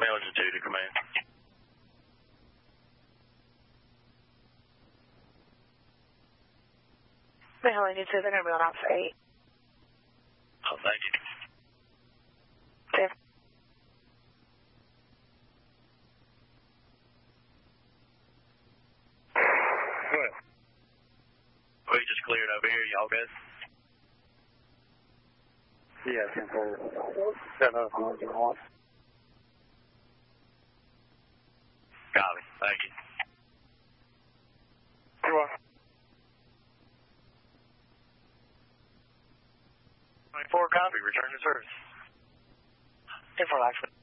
Manager 2 to command. Manager 2, they're going to be on Alpha 8. Oh, thank you. Okay. What? We just cleared over here. Y'all good? Yeah, 10-4. Got another one you want. Copy. Thank you. You're welcome. 24 copy. Return to service. 10-4, actually.